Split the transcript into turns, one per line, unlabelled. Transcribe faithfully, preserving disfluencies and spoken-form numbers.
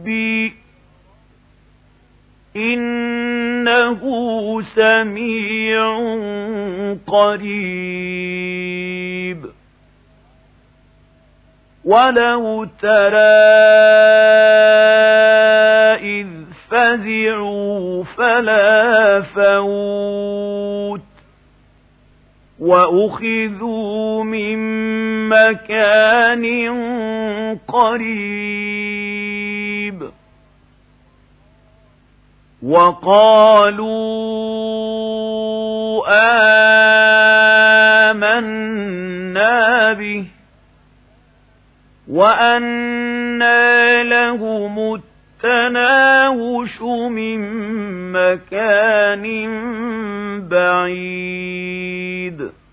ربي إنه سميع قريب ولو ترى إذ فزعوا فلا فوت وأخذوا من مكان قريب وقالوا آمنا به وأنى لهم التناوش من مكان بعيد